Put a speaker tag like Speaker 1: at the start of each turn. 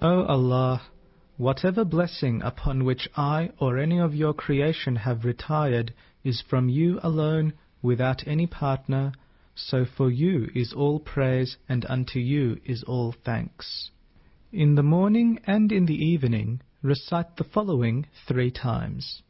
Speaker 1: O Allah, whatever blessing upon which I or any of your creation have retired is from you alone, without any partner, so for you is all praise and unto you is all thanks. In the morning and in the evening recite the following 3 times.